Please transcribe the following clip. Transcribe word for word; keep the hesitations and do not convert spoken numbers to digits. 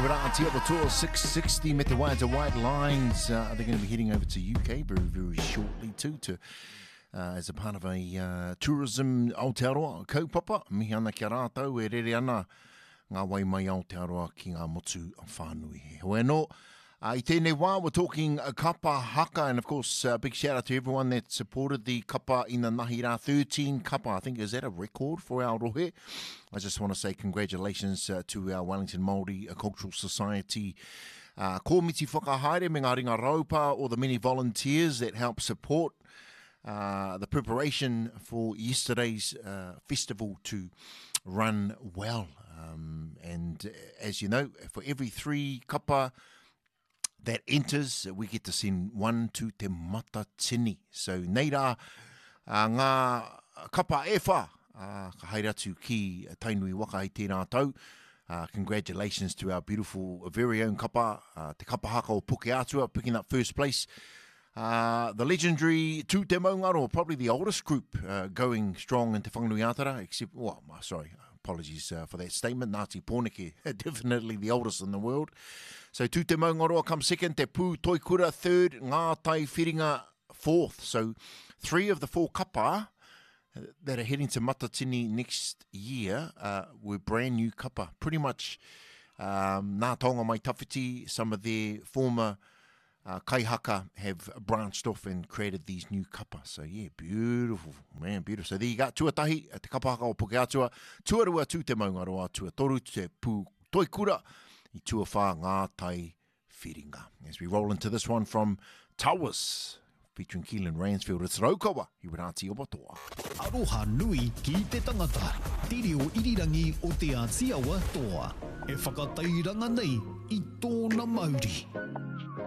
Iwarati up tour six sixty met the Wide White Lines. Uh, they're going to be heading over to U K very, very shortly too to uh, as a part of a uh, tourism Aotearoa kaupapa. Mihi ana kia rātou e rere ana ngā wai mai Aotearoa ki ngā motu whānui. Hoe no, uh, i tēnei wā, we're talking uh, kapa haka, and of course, uh, big shout out to everyone that supported the kapa in the Nahira thirteen kapa. I think, is that a record for our rohe? I just want to say congratulations uh, to our Wellington Māori uh, Cultural Society uh, Komiti Whakahaere me ngā ringa raupa, or the many volunteers that help support uh, the preparation for yesterday's uh, festival to run well. Um, and uh, as you know, for every three kapa that enters, we get to send one to Te Matatini. So nei rā, uh, ngā kapa e wha, uh, ka haere atu ki tainui waka i tēnā tau. Uh, congratulations to our beautiful, uh, very own kapa, uh, Te Kapa Haka o Puke Atua, picking up first place. Uh, the legendary Tu Te Maungaro, probably the oldest group uh, going strong in Te Whanganui-a-Tara, except, well, sorry, apologies uh, for that statement, Ngāti Pōneke, definitely the oldest in the world. So Tu Te Maungaroa comes second, Te Pū Toikura third, Ngā Tai Whiringa fourth. So three of the four kapa that are heading to Matatini next year uh, were brand new kapa. Pretty much um, Ngā Taonga Mai Tawhiti, some of their former uh, kaihaka have branched off and created these new kapa. So yeah, beautiful, man, beautiful. So there you go, tuatahi, Te Kapa Haka o Puke Atua, tuarua Tu Te Maungaroa, tuatoru Te Pū Toikura, I tuawha Ngā Tai Whiringa. As we roll into this one from Towers, featuring Keelan Ransfield, it's Raukawa, Iwarati o Batoa. Aroha nui ki te tangata, tiri o irirangi o te Ātiawa toa, e whakatairanga nei I tōna Māori.